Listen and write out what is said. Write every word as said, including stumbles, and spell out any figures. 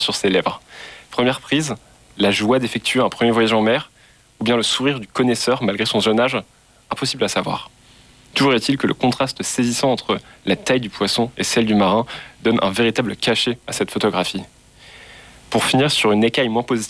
sur ses lèvres. Première prise, la joie d'effectuer un premier voyage en mer, ou bien le sourire du connaisseur malgré son jeune âge, impossible à savoir. Toujours est-il que le contraste saisissant entre la taille du poisson et celle du marin donne un véritable cachet à cette photographie. Pour finir sur une écaille moins positive,